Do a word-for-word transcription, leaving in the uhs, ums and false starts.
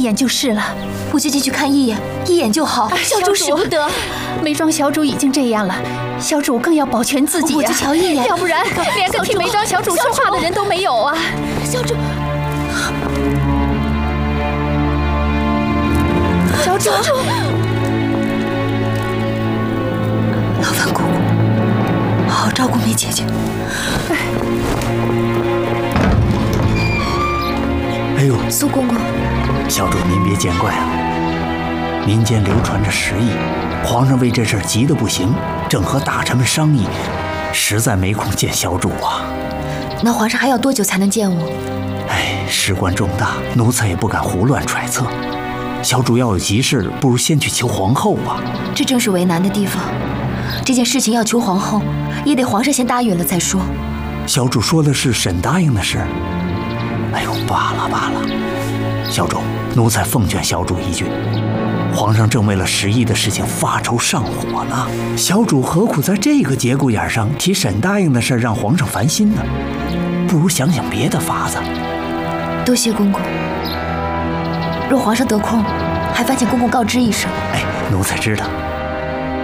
眼就是了。 我就进去看一眼，一眼就好。 小主使不得，梅庄小主已经这样了，小主更要保全自己呀。 我就瞧一眼， 要不然连个替梅庄小主说话的人都没有啊！ 小主， 小主， 劳烦姑姑，好好照顾梅姐姐。 哎呦， 苏公公， 小主您别见怪了。民间流传着时议，皇上为这事儿急得不行，正和大臣们商议，实在没空见小主啊。 那皇上还要多久才能见我？ 哎，事关重大，奴才也不敢胡乱揣测。小主要有急事，不如先去求皇后吧。 这正是为难的地方。这件事情要求皇后，也得皇上先答应了再说。 小主说的是沈答应的事。哎呦，罢了罢了，小主，奴才奉劝小主一句，皇上正为了十亿的事情发愁上火呢，小主何苦在这个节骨眼上提沈答应的事，让皇上烦心呢？不如想想别的法子。 多谢公公。若皇上得空，还烦请公公告知一声。 哎，奴才知道。